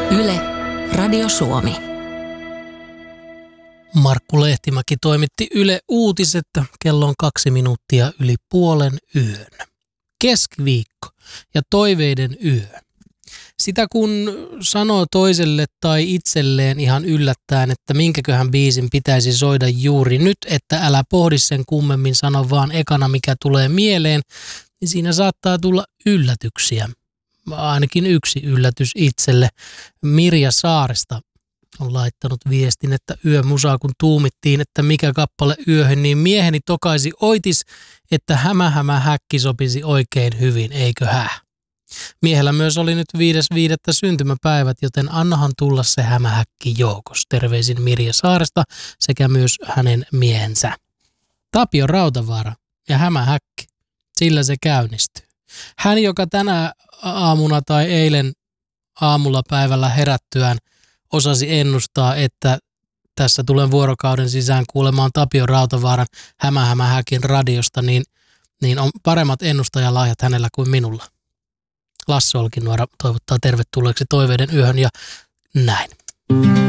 Yle, Radio Suomi. Markku Lehtimäki toimitti Yle Uutiset. Kello on 2 minuuttia yli puolen yön. Keskiviikko ja toiveiden yö. Sitä kun sanoo toiselle tai itselleen ihan yllättäen, että minkäköhän biisin pitäisi soida juuri nyt, että älä pohdi sen kummemmin, sano vaan ekana mikä tulee mieleen, niin siinä saattaa tulla yllätyksiä. Ainakin yksi yllätys itselle. Mirja Saaresta on laittanut viestin, että yömusaa kun tuumittiin, että mikä kappale yöhön, niin mieheni tokaisi oitis, että hämä häkki sopisi oikein hyvin, eikö hää? Miehellä myös oli nyt 5.5. syntymäpäivät, joten annahan tulla se hämähäkki joukos. Terveisin Mirja Saaresta sekä myös hänen miehensä. Tapio Rautavaara ja hämähäkki, sillä se käynnistyy. Hän, joka tänä aamuna tai eilen aamulla päivällä herättyään osasi ennustaa, että tässä tulen vuorokauden sisään kuulemaan Tapio Rautavaaran hämähäkin radiosta, niin on paremmat ennustajalahjat hänellä kuin minulla. Lasse Olkinuora toivottaa tervetulleeksi toiveiden yöhön ja näin.